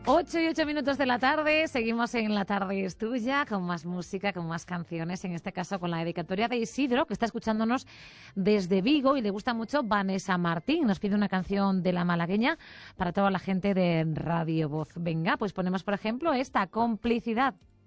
8:08 de la tarde, seguimos en La Tarde es Tuya, con más música, con más canciones, en este caso con la dedicatoria de Isidro, que está escuchándonos desde Vigo y le gusta mucho Vanessa Martín. Nos pide una canción de La Malagueña para toda la gente de Radio Voz. Venga, pues ponemos por ejemplo esta, Complicidad.